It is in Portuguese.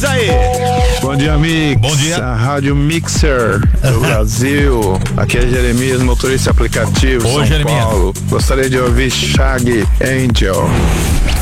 Diz aí. Bom dia, Mix. Bom dia. A Rádio Mixer do Brasil. Aqui é Jeremias, motorista aplicativo. Oi, São Jeremias. Paulo. Gostaria de ouvir Shaggy Angel.